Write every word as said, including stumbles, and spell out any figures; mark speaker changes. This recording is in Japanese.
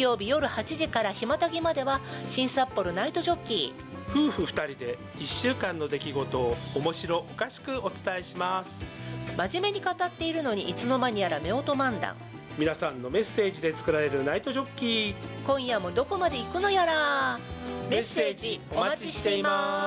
Speaker 1: 曜日夜はちじからひまたぎまでは新札幌ナイトジョッキ
Speaker 2: ー。夫婦ふたりでいっしゅうかんの出来事を面白おかしくお伝えします。
Speaker 1: 真面目に語っているのにいつの間にやら夫婦漫談。
Speaker 2: 皆さんのメッセージで作られるナイトジョッキー、
Speaker 1: 今夜もどこまで行くのやら。メッセージお待ちしています。